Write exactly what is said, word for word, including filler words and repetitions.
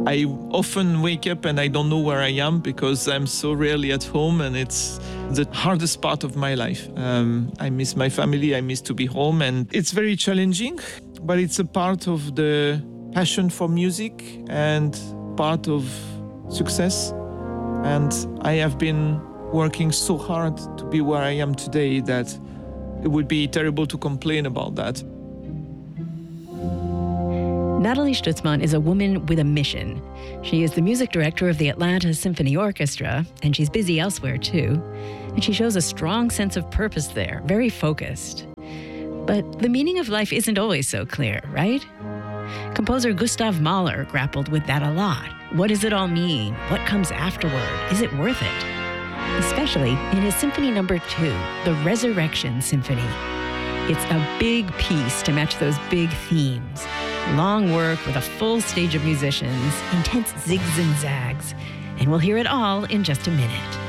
I often wake up and I don't know where I am because I'm so rarely at home, and it's the hardest part of my life. Um, I miss my family, I miss to be home, and it's very challenging, but it's a part of the passion for music and part of success. And I have been working so hard to be where I am today that it would be terrible to complain about that. Nathalie Stutzman is a woman with a mission. She is the music director of the Atlanta Symphony Orchestra, and she's busy elsewhere too. And she shows a strong sense of purpose there, very focused. But the meaning of life isn't always so clear, right? Composer Gustav Mahler grappled with that a lot. What does it all mean? What comes afterward? Is it worth it? Especially in his Symphony Number Two, the Resurrection Symphony. It's a big piece to match those big themes. Long work with a full stage of musicians, intense zigs and zags. And we'll hear it all in just a minute.